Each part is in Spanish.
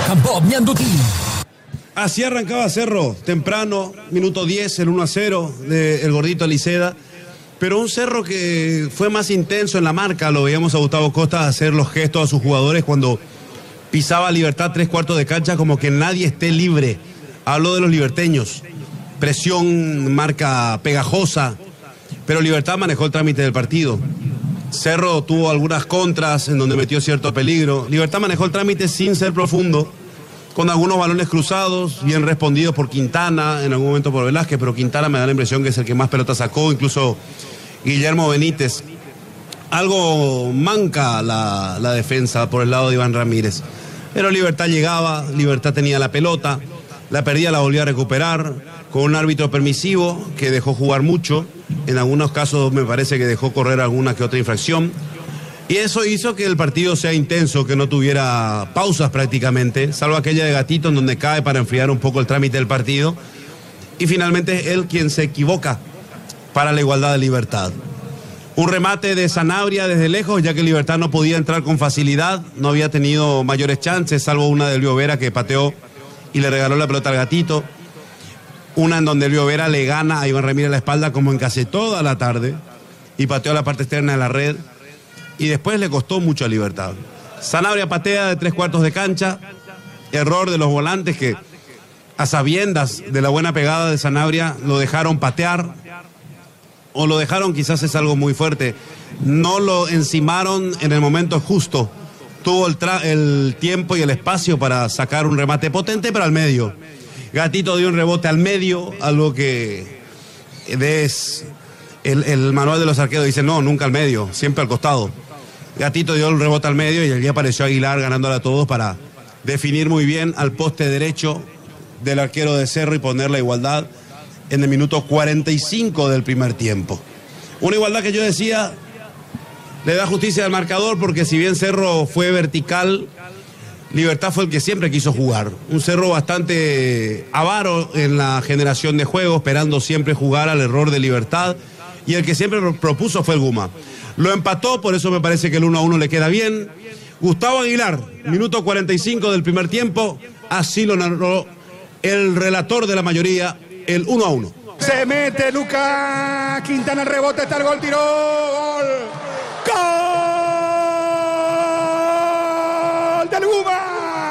Bob Ñanduti. Así arrancaba Cerro, temprano, minuto 10, el 1-0 del gordito Liceda. Pero un Cerro que fue más intenso en la marca. Lo veíamos a Gustavo Costa hacer los gestos a sus jugadores cuando pisaba Libertad 3/4 de cancha, como que nadie esté libre. Hablo de los liberteños. Presión, marca pegajosa, pero Libertad manejó el trámite del partido. Cerro tuvo algunas contras en donde metió cierto peligro. Libertad manejó el trámite sin ser profundo, con algunos balones cruzados, bien respondidos por Quintana, en algún momento por Velázquez, pero Quintana me da la impresión que es el que más pelota sacó, incluso Guillermo Benítez. Algo manca la defensa por el lado de Iván Ramírez. Pero Libertad llegaba, Libertad tenía la pelota, la perdía, la volvía a recuperar, con un árbitro permisivo que dejó jugar mucho. En algunos casos me parece que dejó correr alguna que otra infracción. Y eso hizo que el partido sea intenso, que no tuviera pausas prácticamente, salvo aquella de Gatito en donde cae para enfriar un poco el trámite del partido. Y finalmente es él quien se equivoca para la igualdad de Libertad. Un remate de Sanabria desde lejos, ya que Libertad no podía entrar con facilidad, no había tenido mayores chances, salvo una de Elvio Vera que pateó y le regaló la pelota al Gatito. Una en donde Elvio Vera le gana a Iván Ramírez la espalda como en casi toda la tarde y pateó a la parte externa de la red. Y después le costó mucho a Libertad. Sanabria patea de 3/4 de cancha. Error de los volantes que, a sabiendas de la buena pegada de Sanabria, lo dejaron patear. O lo dejaron, quizás es algo muy fuerte. No lo encimaron en el momento justo. Tuvo el tiempo y el espacio para sacar un remate potente, pero al medio. Gatito dio un rebote al medio, algo que es el manual de los arqueros dice, no, nunca al medio, siempre al costado. Gatito dio el rebote al medio y allí apareció Aguilar ganándole a todos para definir muy bien al poste derecho del arquero de Cerro y poner la igualdad en el minuto 45 del primer tiempo. Una igualdad que yo decía le da justicia al marcador, porque si bien Cerro fue vertical, Libertad fue el que siempre quiso jugar. Un Cerro bastante avaro en la generación de juego, esperando siempre jugar al error de Libertad, y el que siempre propuso fue el Guma. Lo empató, por eso me parece que el 1-1 le queda bien. Gustavo Aguilar, minuto 45 del primer tiempo, así lo narró el relator de la mayoría, el 1-1. Se mete Lucas Quintana, el rebote, está el gol, tiró, gol. ¡Gol del Guma!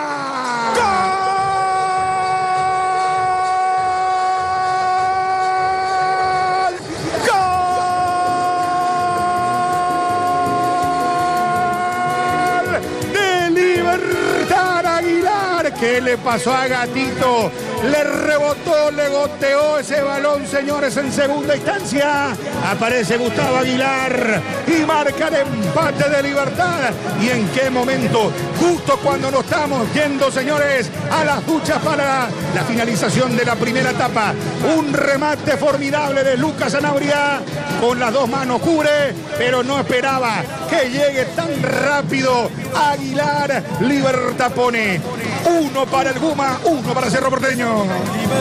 ¿Qué le pasó a Gatito? Le rebotó, le goteó ese balón, señores, en segunda instancia. Aparece Gustavo Aguilar y marca el empate de Libertad. ¿Y en qué momento? Justo cuando nos estamos yendo, señores, a las duchas para la finalización de la primera etapa. Un remate formidable de Lucas Sanabria. Con las dos manos cubre, pero no esperaba que llegue tan rápido Aguilar. Libertad pone 1 para el Guma, 1 para Cerro Porteño.